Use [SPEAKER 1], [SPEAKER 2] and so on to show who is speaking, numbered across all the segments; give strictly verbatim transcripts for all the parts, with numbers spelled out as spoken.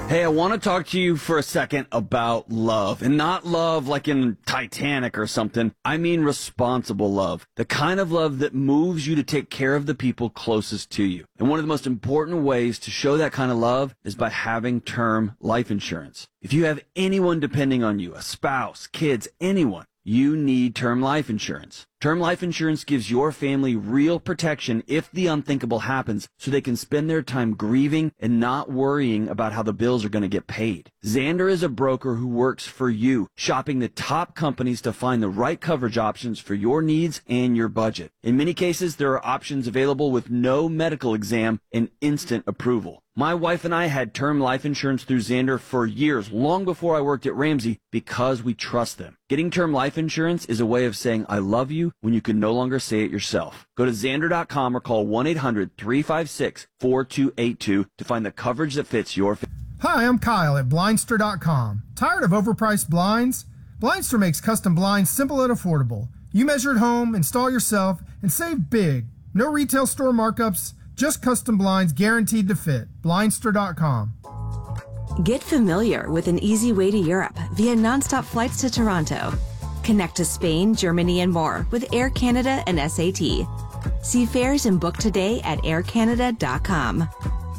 [SPEAKER 1] Hey, I want to talk to you for a second about love, and not love like in Titanic or something. I mean responsible love, the kind of love that moves you to take care of the people closest to you. And one of the most important ways to show that kind of love is by having term life insurance. If you have anyone depending on you, a spouse, kids, anyone, you need term life insurance. Term life insurance gives your family real protection if the unthinkable happens, so they can spend their time grieving and not worrying about how the bills are going to get paid. Xander is a broker who works for you, shopping the top companies to find the right coverage options for your needs and your budget. In many cases, there are options available with no medical exam and instant approval. My wife and I had term life insurance through Xander for years, long before I worked at Ramsey, because we trust them. Getting term life insurance is a way of saying I love you when you can no longer say it yourself. Go to Xander dot com or call one eight hundred three five six four two eight two to find the coverage that fits your family.
[SPEAKER 2] Hi, I'm Kyle at Blindster dot com. Tired of overpriced blinds? Blindster makes custom blinds simple and affordable. You measure at home, install yourself, and save big. No retail store markups, just custom blinds guaranteed to fit. Blindster dot com.
[SPEAKER 3] Get familiar with an easy way to Europe via nonstop flights to Toronto. Connect to Spain, Germany, and more with Air Canada and S A T. See fares and book today at air canada dot com.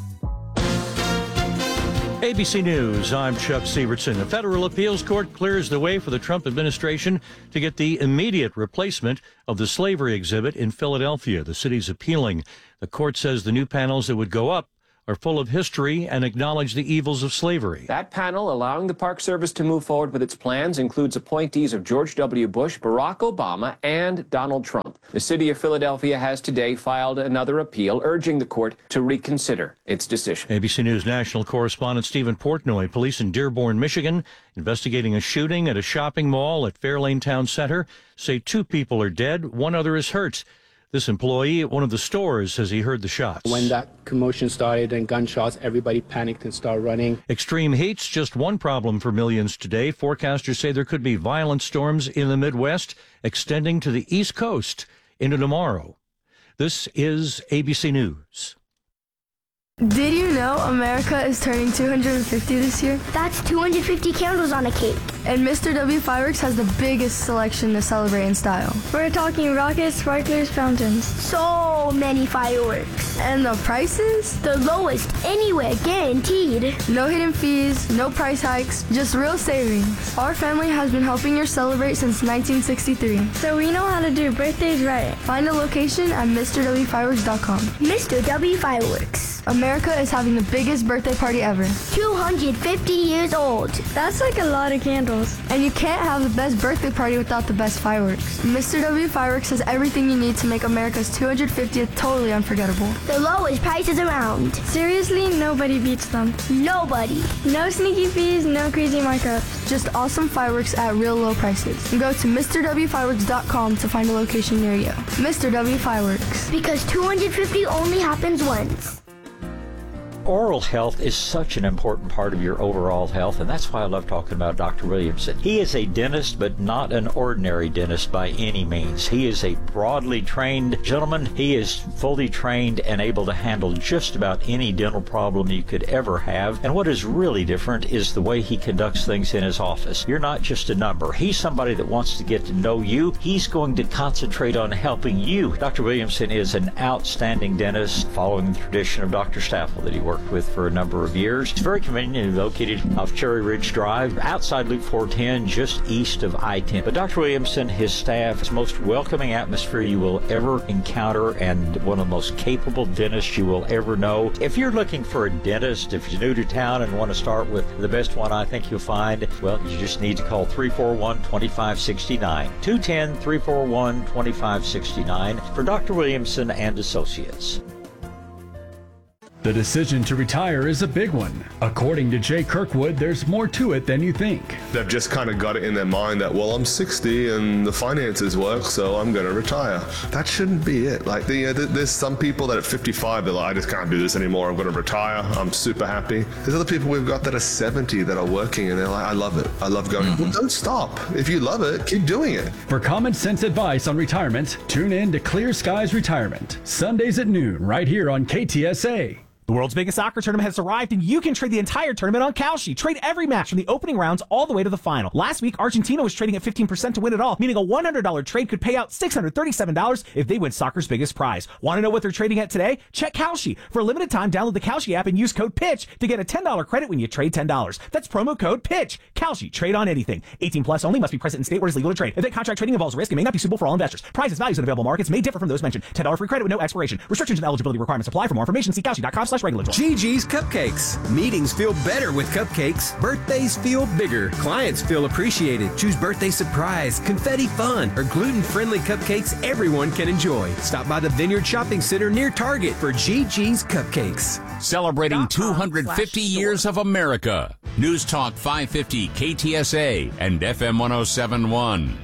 [SPEAKER 4] A B C News, I'm Chuck Sievertson. A federal appeals court clears the way for the Trump administration to get the immediate replacement of the slavery exhibit in Philadelphia. The city's appealing. The court says the new panels that would go up are full of history and acknowledge the evils of slavery.
[SPEAKER 5] That panel allowing the Park Service to move forward with its plans includes appointees of George W. Bush, Barack Obama, and Donald Trump. The city of Philadelphia has today filed another appeal urging the court to reconsider its decision.
[SPEAKER 4] A B C News national correspondent Stephen Portnoy. Police in Dearborn, Michigan, investigating a shooting at a shopping mall at Fairlane Town Center, say two people are dead, one other is hurt. This employee at one of the stores says he heard the shots.
[SPEAKER 6] When that commotion started and gunshots, everybody panicked and started running.
[SPEAKER 4] Extreme heat's just one problem for millions today. Forecasters say there could be violent storms in the Midwest extending to the East Coast into tomorrow. This is A B C News.
[SPEAKER 7] Did you know America is turning two hundred fifty this year?
[SPEAKER 8] That's two hundred fifty candles on a cake.
[SPEAKER 7] And Mister W Fireworks has the biggest selection to celebrate in style. We're talking rockets, sparklers, fountains.
[SPEAKER 8] So many fireworks.
[SPEAKER 7] And the prices?
[SPEAKER 8] The lowest anywhere, guaranteed.
[SPEAKER 7] No hidden fees, no price hikes, just real savings. Our family has been helping you celebrate since nineteen sixty-three. So we know how to do birthdays right. Find a location at Mister W Fireworks dot com.
[SPEAKER 8] Mister W Fireworks.
[SPEAKER 7] America is having the biggest birthday party ever.
[SPEAKER 8] two hundred fifty years old.
[SPEAKER 7] That's like a lot of candles. And you can't have the best birthday party without the best fireworks. Mister W Fireworks has everything you need to make America's two hundred fiftieth totally unforgettable.
[SPEAKER 8] The lowest prices around.
[SPEAKER 7] Seriously, nobody beats them.
[SPEAKER 8] Nobody.
[SPEAKER 7] No sneaky fees, no crazy markups. Just awesome fireworks at real low prices. And go to Mister W Fireworks dot com to find a location near you. Mister W Fireworks.
[SPEAKER 8] Because two hundred fifty only happens once.
[SPEAKER 9] Oral health is such an important part of your overall health, and that's why I love talking about Doctor Williamson. He is a dentist, but not an ordinary dentist by any means. He is a broadly trained gentleman. He is fully trained and able to handle just about any dental problem you could ever have. And what is really different is the way he conducts things in his office. You're not just a number. He's somebody that wants to get to know you. He's going to concentrate on helping you. Doctor Williamson is an outstanding dentist, following the tradition of Doctor Staffel that he worked with for a number of years. It's very conveniently located off Cherry Ridge Drive, outside Loop four ten, just east of I ten. But Doctor Williamson, his staff, is the most welcoming atmosphere you will ever encounter and one of the most capable dentists you will ever know. If you're looking for a dentist, if you're new to town and want to start with the best one I think you'll find, well, you just need to call three four one, two five six nine, two one zero, three four one, two five six nine for Doctor Williamson and Associates.
[SPEAKER 10] The decision to retire is a big one. According to Jay Kirkwood, there's more to it than you think.
[SPEAKER 11] They've just kind of got it in their mind that, well, I'm sixty and the finances work, so I'm going to retire. That shouldn't be it. Like, the, uh, there's some people that at fifty-five, they're like, I just can't do this anymore. I'm going to retire. I'm super happy. There's other people we've got that are seventy that are working and they're like, I love it. I love going. Mm-hmm. Well, don't stop. If you love it, keep doing it.
[SPEAKER 10] For common sense advice on retirement, tune in to Clear Skies Retirement, Sundays at noon, right here on K T S A.
[SPEAKER 12] The world's biggest soccer tournament has arrived, and you can trade the entire tournament on Kalshi. Trade every match from the opening rounds all the way to the final. Last week, Argentina was trading at fifteen percent to win it all, meaning a one hundred dollars trade could pay out six hundred thirty-seven dollars if they win soccer's biggest prize. Want to know what they're trading at today? Check Kalshi. For a limited time, download the Kalshi app and use code PITCH to get a ten dollars credit when you trade ten dollars. That's promo code PITCH. Kalshi. Trade on anything. eighteen plus only. Must be present in state where it is legal to trade. Event contract trading involves risk and may not be suitable for all investors. Prices, values, and available markets may differ from those mentioned. ten dollars free credit with no expiration. Restrictions and eligibility requirements apply. For more information, see kalshi dot com slash regulatory.
[SPEAKER 13] G G's Cupcakes. Meetings feel better with cupcakes. Birthdays feel bigger. Clients feel appreciated. Choose birthday surprise, confetti fun, or gluten-friendly cupcakes everyone can enjoy. Stop by the Vineyard Shopping Center near Target for G G's Cupcakes.
[SPEAKER 14] Celebrating two hundred fifty years of America. News Talk five fifty K T S A and F M one oh seven point one.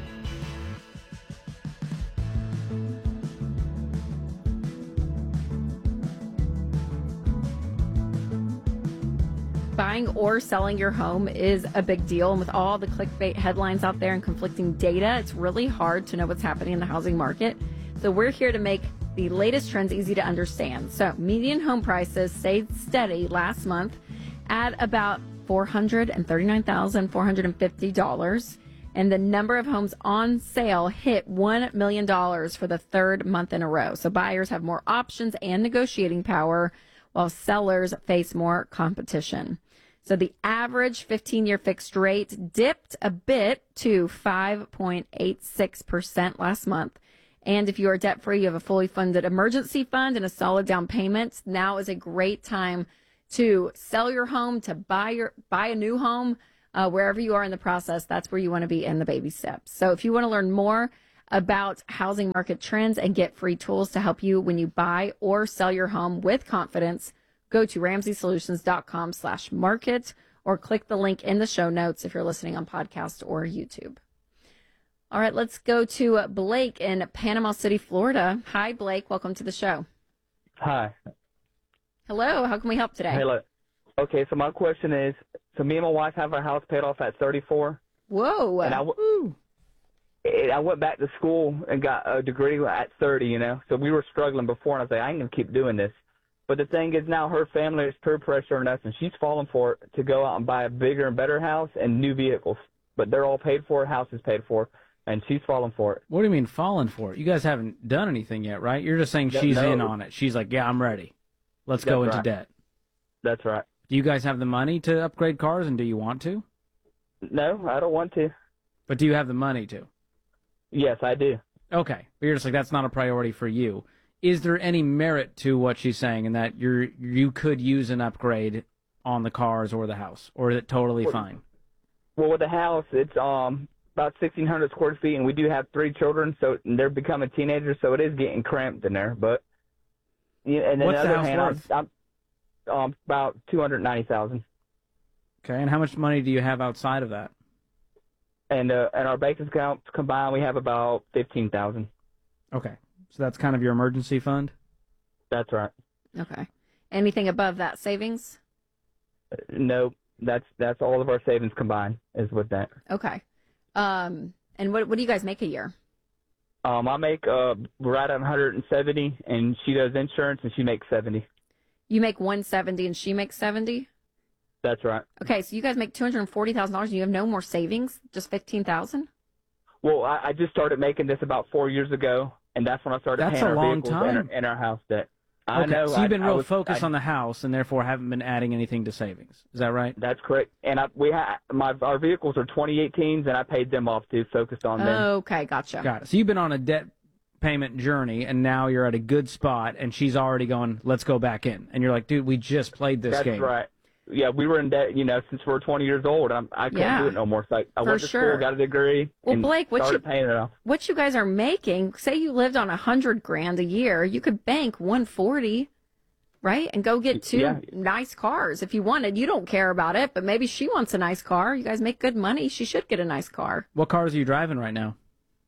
[SPEAKER 15] Buying or selling your home is a big deal, and with all the clickbait headlines out there and conflicting data, it's really hard to know what's happening in the housing market. So we're here to make the latest trends easy to understand. So median home prices stayed steady last month at about four hundred thirty-nine thousand four hundred fifty dollars, and the number of homes on sale hit one million dollars for the third month in a row. So buyers have more options and negotiating power, while sellers face more competition. So the average fifteen-year fixed rate dipped a bit to five point eight six percent last month. And if you are debt-free, you have a fully funded emergency fund and a solid down payment, now is a great time to sell your home, to buy your buy a new home. Uh, wherever you are in the process, that's where you want to be in the baby steps. So if you want to learn more about housing market trends and get free tools to help you when you buy or sell your home with confidence, go to ramsey solutions dot com slash market or click the link in the show notes if you're listening on podcast or YouTube. All right, let's go to Blake in Panama City, Florida. Hi, Blake. Welcome to the show.
[SPEAKER 16] Hi.
[SPEAKER 15] Hello. How can we help today?
[SPEAKER 16] Hello. Okay, so my question is, so me and my wife have our house paid off at thirty-four.
[SPEAKER 15] Whoa.
[SPEAKER 16] And I, w- I went back to school and got a degree at thirty, you know. So we were struggling before, and I was like, I ain't going to keep doing this. But the thing is now her family is peer pressuring us, and she's falling for it to go out and buy a bigger and better house and new vehicles. But they're all paid for, house is paid for, and she's falling for it.
[SPEAKER 17] What do you mean falling for it? You guys haven't done anything yet, right? You're just saying she's
[SPEAKER 16] no.
[SPEAKER 17] in on it. She's like, yeah, I'm ready. Let's
[SPEAKER 16] That's
[SPEAKER 17] go into
[SPEAKER 16] right.
[SPEAKER 17] debt.
[SPEAKER 16] That's right.
[SPEAKER 17] Do you guys have the money to upgrade cars, and do you want to?
[SPEAKER 16] No, I don't want to.
[SPEAKER 17] But do you have the money to?
[SPEAKER 16] Yes, I do.
[SPEAKER 17] Okay. But you're just like, that's not a priority for you. Is there any merit to what she's saying in that you're you could use an upgrade on the cars or the house, or is it totally
[SPEAKER 16] well,
[SPEAKER 17] fine?
[SPEAKER 16] Well, with the house, it's um about sixteen hundred square feet, and we do have three children, so they're becoming teenagers, so it is getting cramped in there. But yeah, and then
[SPEAKER 17] What's
[SPEAKER 16] the
[SPEAKER 17] the
[SPEAKER 16] other
[SPEAKER 17] house
[SPEAKER 16] hand,
[SPEAKER 17] worth?
[SPEAKER 16] I'm, I'm um about two hundred ninety thousand.
[SPEAKER 17] Okay, and how much money do you have outside of that?
[SPEAKER 16] And uh, and our bank accounts combined, we have about fifteen thousand.
[SPEAKER 17] Okay, so that's kind of your emergency fund?
[SPEAKER 16] That's right.
[SPEAKER 15] Okay. Anything above that savings?
[SPEAKER 16] Uh, no, that's that's all of our savings combined is with that.
[SPEAKER 15] Okay. Um, and what what do you guys make a year?
[SPEAKER 16] Um, I make uh right at one hundred seventy, and she does insurance, and she makes seventy.
[SPEAKER 15] You make one hundred seventy and she makes seventy?
[SPEAKER 16] That's right.
[SPEAKER 15] Okay, so you guys make two hundred forty thousand dollars and you have no more savings, just fifteen thousand dollars?
[SPEAKER 16] Well, I, I just started making this about four years ago, and that's when I started
[SPEAKER 17] That's
[SPEAKER 16] paying
[SPEAKER 17] a
[SPEAKER 16] our
[SPEAKER 17] long
[SPEAKER 16] vehicles
[SPEAKER 17] time.
[SPEAKER 16] And, our, and our house debt. I
[SPEAKER 17] Okay,
[SPEAKER 16] know.
[SPEAKER 17] so you've been
[SPEAKER 16] I,
[SPEAKER 17] real
[SPEAKER 16] I was,
[SPEAKER 17] focused
[SPEAKER 16] I,
[SPEAKER 17] on the house and therefore haven't been adding anything to savings. Is that right?
[SPEAKER 16] That's correct. And I, we ha- my our vehicles are twenty eighteens, and I paid them off too, focused on them.
[SPEAKER 15] Okay, gotcha.
[SPEAKER 17] Got it. So you've been on a debt payment journey, and now you're at a good spot, and she's already going, let's go back in. And you're like, dude, we just played this
[SPEAKER 16] That's
[SPEAKER 17] game.
[SPEAKER 16] right. Yeah, we were in debt, you know, since we were twenty years old. I'm, I couldn't
[SPEAKER 15] Yeah.
[SPEAKER 16] do it no more. So I, I
[SPEAKER 15] For
[SPEAKER 16] went to
[SPEAKER 15] sure.
[SPEAKER 16] school, got a degree,
[SPEAKER 15] Well,
[SPEAKER 16] and
[SPEAKER 15] Blake, what
[SPEAKER 16] started
[SPEAKER 15] you-
[SPEAKER 16] paying it off.
[SPEAKER 15] What you guys are making, say you lived on a hundred grand a year, you could bank one forty, right? And go get two
[SPEAKER 16] Yeah.
[SPEAKER 15] nice cars if you wanted. You don't care about it, but maybe she wants a nice car. You guys make good money. She should get a nice car.
[SPEAKER 17] What cars are you driving right now?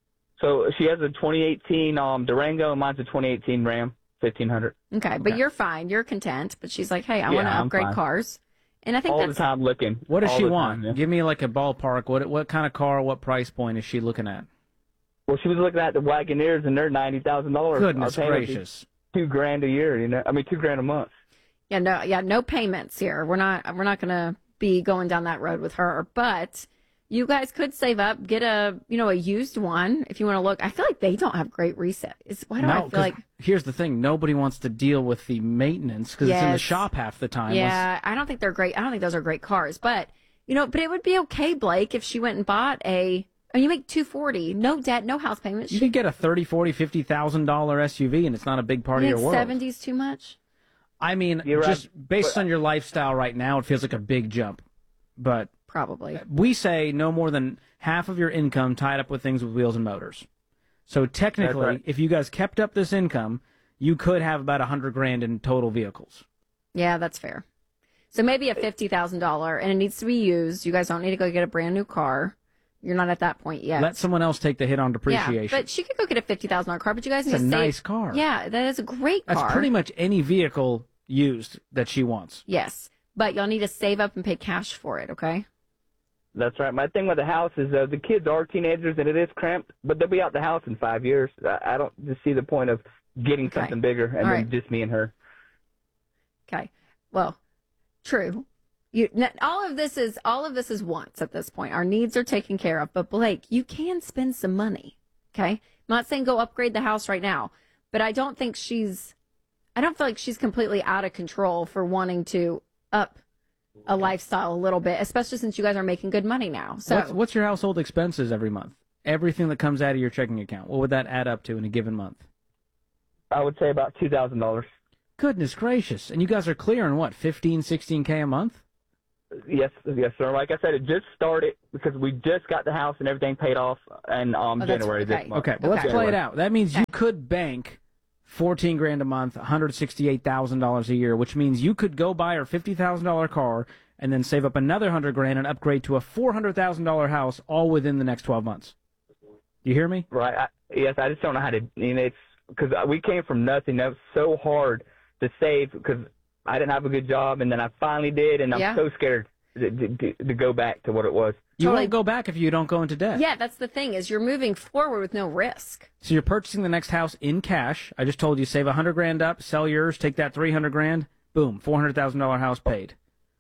[SPEAKER 16] So she has a twenty eighteen um, Durango, and mine's a twenty eighteen Ram fifteen hundred.
[SPEAKER 15] Okay, but you're fine. You're content. But she's like, hey, I
[SPEAKER 16] Yeah,
[SPEAKER 15] want to
[SPEAKER 16] I'm
[SPEAKER 15] upgrade
[SPEAKER 16] fine.
[SPEAKER 15] cars. And I think
[SPEAKER 16] All
[SPEAKER 15] that's
[SPEAKER 16] the time looking.
[SPEAKER 17] What does
[SPEAKER 16] All
[SPEAKER 17] she
[SPEAKER 16] the
[SPEAKER 17] want?
[SPEAKER 16] time, yeah.
[SPEAKER 17] Give me like a ballpark. What what kind of car, what price point is she looking at?
[SPEAKER 16] Well, she was looking at the Wagoneers, and they're ninety thousand dollars.
[SPEAKER 17] Goodness
[SPEAKER 16] Our payment is
[SPEAKER 17] gracious.
[SPEAKER 16] Two grand a year, you know. I mean, two grand a month.
[SPEAKER 15] Yeah, no, yeah, no payments here. We're not, we're not going to be going down that road with her. But you guys could save up, get a, you know, a used one if you want to look. I feel like they don't have great resale. It's, why do
[SPEAKER 17] No,
[SPEAKER 15] I feel
[SPEAKER 17] 'cause
[SPEAKER 15] like?
[SPEAKER 17] here's the thing: nobody wants to deal with the maintenance because it's in the
[SPEAKER 15] Yes.
[SPEAKER 17] shop half the time.
[SPEAKER 15] Yeah, I don't think they're great. I don't think those are great cars. But you know, but it would be okay, Blake, if she went and bought a. I mean, you make two forty, no debt, no house payments.
[SPEAKER 17] You could get a thirty, forty, fifty thousand dollar S U V, and it's not a big part
[SPEAKER 15] You
[SPEAKER 17] of
[SPEAKER 15] think
[SPEAKER 17] your world.
[SPEAKER 15] seventy's too much?
[SPEAKER 17] I mean,
[SPEAKER 15] You're
[SPEAKER 17] just
[SPEAKER 15] right.
[SPEAKER 17] based
[SPEAKER 15] But-
[SPEAKER 17] on your lifestyle right now, it feels like a big jump. But
[SPEAKER 15] probably
[SPEAKER 17] we say no more than half of your income tied up with things with wheels and motors. So technically,
[SPEAKER 15] right.
[SPEAKER 17] if you guys kept up this income, you could have about a hundred grand in total vehicles.
[SPEAKER 15] Yeah, that's fair. So maybe a fifty thousand dollar, and it needs to be used. You guys don't need to go get a brand new car. You're not at that point yet.
[SPEAKER 17] Let someone else take the hit on depreciation.
[SPEAKER 15] Yeah, but she could go get a fifty thousand dollar car. But you guys need
[SPEAKER 17] It's
[SPEAKER 15] to
[SPEAKER 17] a
[SPEAKER 15] save.
[SPEAKER 17] nice car.
[SPEAKER 15] Yeah, that is a great car.
[SPEAKER 17] That's pretty much any vehicle used that she wants.
[SPEAKER 15] Yes, but y'all need to save up and pay cash for it. Okay.
[SPEAKER 16] That's right. My thing with the house is uh, the kids are teenagers and it is cramped, but they'll be out the house in five years. I, I don't just see the point of getting
[SPEAKER 15] Okay.
[SPEAKER 16] something bigger and
[SPEAKER 15] All
[SPEAKER 16] then
[SPEAKER 15] right.
[SPEAKER 16] just me and her.
[SPEAKER 15] Okay. Well, true. You n- all of this is all of this is wants at this point. Our needs are taken care of. But Blake, you can spend some money. Okay. I'm not saying go upgrade the house right now, but I don't think she's. I don't feel like she's completely out of control for wanting to up a lifestyle a little bit, especially since you guys are making good money now. So
[SPEAKER 17] what's, what's your household expenses every month? Everything that comes out of your checking account. What would that add up to in a given month?
[SPEAKER 16] I would say about two thousand dollars.
[SPEAKER 17] Goodness gracious. And you guys are clearing what, fifteen, sixteen K a month?
[SPEAKER 16] Yes, yes, sir. Like I said, it just started because we just got the house and everything paid off in um,
[SPEAKER 17] Oh, that's-
[SPEAKER 16] January
[SPEAKER 17] okay.
[SPEAKER 16] this month.
[SPEAKER 17] Okay, well, let's play it out. That means you could bank fourteen grand a month, one hundred sixty-eight thousand dollars a year, which means you could go buy her fifty thousand dollars car and then save up another one hundred grand and upgrade to a four hundred thousand dollars house all within the next twelve months. Do you hear me?
[SPEAKER 16] Right. I, yes, I just don't know how to. You know, it's because we came from nothing. That was so hard to save because I didn't have a good job, and then I finally did, and I'm
[SPEAKER 15] Yeah.
[SPEAKER 16] so scared to, to, to go back to what it was.
[SPEAKER 17] You
[SPEAKER 15] Totally.
[SPEAKER 17] won't go back if you don't go into debt.
[SPEAKER 15] yeah, that's the thing is you're moving forward with no risk.
[SPEAKER 17] So you're purchasing the next house in cash. I just told you, save one hundred grand up, sell yours, take that three hundred grand, boom, four hundred thousand dollars house paid.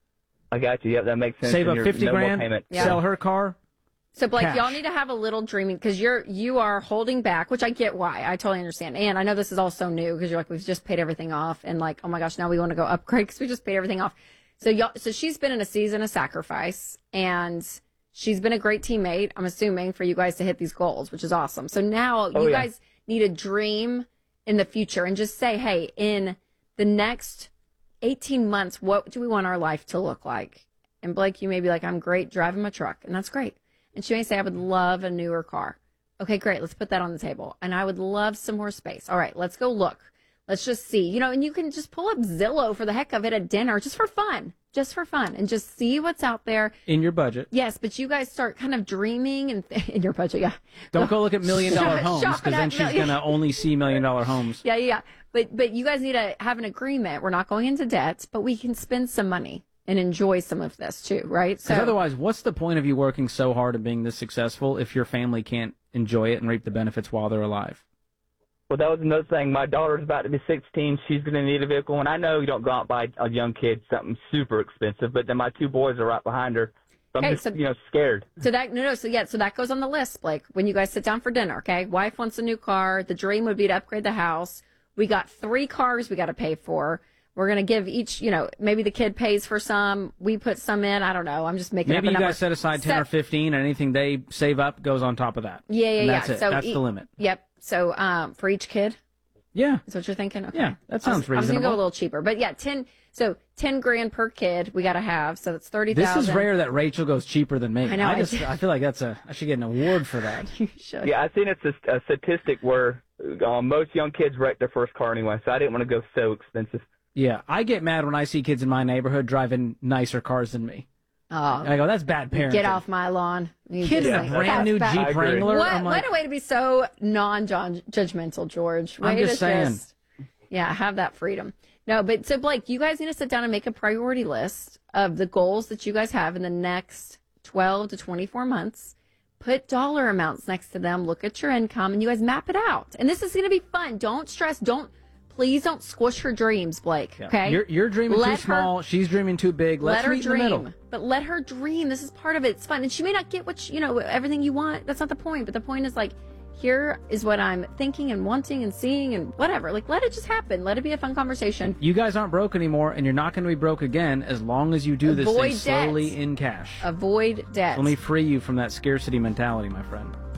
[SPEAKER 16] I got you. Yep, that makes sense.
[SPEAKER 17] Save
[SPEAKER 16] and
[SPEAKER 17] up
[SPEAKER 16] you're-
[SPEAKER 17] fifty
[SPEAKER 16] no more
[SPEAKER 17] grand,
[SPEAKER 16] payment.
[SPEAKER 17] sell her car.
[SPEAKER 15] So Blake,
[SPEAKER 17] Cash.
[SPEAKER 15] y'all need to have a little dreaming because you're you are holding back, which I get why. I totally understand, and I know this is all so new because you're like we've just paid everything off, and like oh my gosh, now we want to go upgrade because we just paid everything off. So y'all, so she's been in a season of sacrifice, and she's been a great teammate. I'm assuming for you guys to hit these goals, which is awesome. So now
[SPEAKER 16] Oh,
[SPEAKER 15] you
[SPEAKER 16] yeah.
[SPEAKER 15] guys need a dream in the future, and just say, hey, in the next eighteen months, what do we want our life to look like? And Blake, you may be like, I'm great driving my truck, and that's great. And she may say, I would love a newer car. Okay, great. Let's put that on the table. And I would love some more space. All right, let's go look. Let's just see. You know, and you can just pull up Zillow for the heck of it at dinner, just for fun, just for fun, and just see what's out there.
[SPEAKER 17] In your budget.
[SPEAKER 15] Yes, but you guys start kind of dreaming and in your budget, yeah.
[SPEAKER 17] Don't go look at million dollar homes
[SPEAKER 15] Shopping
[SPEAKER 17] because then
[SPEAKER 15] at
[SPEAKER 17] she's
[SPEAKER 15] million-
[SPEAKER 17] going to only see million dollar homes.
[SPEAKER 15] Yeah, yeah, yeah. But but you guys need to have an agreement. We're not going into debt, but we can spend some money and enjoy some of this too, right?
[SPEAKER 17] Because otherwise, what's the point of you working so hard and being this successful if your family can't enjoy it and reap the benefits while they're alive?
[SPEAKER 16] Well, that was another thing. My daughter's about to be sixteen. She's going to need a vehicle, and I know you don't go out and buy a young kid something super expensive, but then my two boys are right behind her. So I'm
[SPEAKER 15] Okay,
[SPEAKER 16] just,
[SPEAKER 15] so-
[SPEAKER 16] you know, scared.
[SPEAKER 15] So that no no so yeah so that goes on the list, Blake. When you guys sit down for dinner, okay? Wife wants a new car. The dream would be to upgrade the house. We got three cars we got to pay for. We're gonna give each, you know, maybe the kid pays for some. We put some in. I don't know. I'm just making
[SPEAKER 17] Maybe
[SPEAKER 15] up a
[SPEAKER 17] you
[SPEAKER 15] number.
[SPEAKER 17] guys set aside ten
[SPEAKER 15] Set-
[SPEAKER 17] or fifteen, and anything they save up goes on top of that.
[SPEAKER 15] Yeah, yeah,
[SPEAKER 17] And
[SPEAKER 15] yeah.
[SPEAKER 17] that's it.
[SPEAKER 15] So
[SPEAKER 17] that's
[SPEAKER 15] e-
[SPEAKER 17] the limit.
[SPEAKER 15] Yep. So um, for each kid.
[SPEAKER 17] Yeah.
[SPEAKER 15] Is what you're thinking? Okay.
[SPEAKER 17] Yeah, that sounds
[SPEAKER 15] I was, I was gonna
[SPEAKER 17] reasonable.
[SPEAKER 15] go a little cheaper, but yeah, ten. So ten grand per kid we got to have. So that's thirty
[SPEAKER 17] This
[SPEAKER 15] thousand.
[SPEAKER 17] is rare that Rachel goes cheaper than me.
[SPEAKER 15] I know, I
[SPEAKER 17] just,
[SPEAKER 15] do.
[SPEAKER 17] I feel like that's a. I should get an award for that.
[SPEAKER 15] Should.
[SPEAKER 16] Yeah, I seen it's a, a statistic where uh, most young kids wreck their first car anyway, so I didn't want to go so expensive.
[SPEAKER 17] Yeah, I get mad when I see kids in my neighborhood driving nicer cars than me.
[SPEAKER 15] Oh,
[SPEAKER 17] And I go, that's bad parenting.
[SPEAKER 15] get off my lawn. You
[SPEAKER 17] Kid in
[SPEAKER 15] just
[SPEAKER 17] a
[SPEAKER 15] like,
[SPEAKER 17] brand
[SPEAKER 15] that's
[SPEAKER 17] new
[SPEAKER 15] bad.
[SPEAKER 17] Jeep Wrangler.
[SPEAKER 15] What,
[SPEAKER 17] I'm like,
[SPEAKER 15] what a way to be so non-judgmental, George. Way
[SPEAKER 17] I'm just
[SPEAKER 15] to
[SPEAKER 17] saying.
[SPEAKER 15] just, yeah, have that freedom. No, but so Blake, you guys need to sit down and make a priority list of the goals that you guys have in the next twelve to twenty-four months. Put dollar amounts next to them. Look at your income, and you guys map it out. And this is going to be fun. Don't stress. Don't Please don't squish her dreams, Blake.
[SPEAKER 17] Yeah.
[SPEAKER 15] Okay,
[SPEAKER 17] You're, you're dreaming
[SPEAKER 15] let
[SPEAKER 17] too small.
[SPEAKER 15] Her,
[SPEAKER 17] she's dreaming too big. Let's
[SPEAKER 15] let her
[SPEAKER 17] meet in the middle.
[SPEAKER 15] dream, but let her dream. This is part of it. It's fun, and she may not get what she, you know everything you want. That's not the point. But the point is like, here is what I'm thinking and wanting and seeing and whatever. Like, let it just happen. Let it be a fun conversation.
[SPEAKER 17] You guys aren't broke anymore, and you're not going to be broke again as long as you do this
[SPEAKER 15] Avoid
[SPEAKER 17] thing slowly
[SPEAKER 15] debt.
[SPEAKER 17] in cash.
[SPEAKER 15] Avoid debt.
[SPEAKER 17] Let me free you from that scarcity mentality, my friend.